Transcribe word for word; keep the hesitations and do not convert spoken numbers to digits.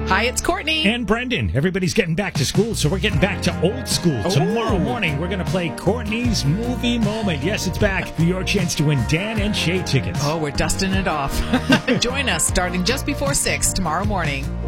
Hi, it's Courtney. And Brendan. Everybody's getting back to school, so we're getting back to old school. Oh. Tomorrow morning, we're going to play Courtney's Movie Moment. Yes, it's back. Your chance to win Dan and Shay tickets. Oh, we're dusting it off. Join us starting just before six tomorrow morning.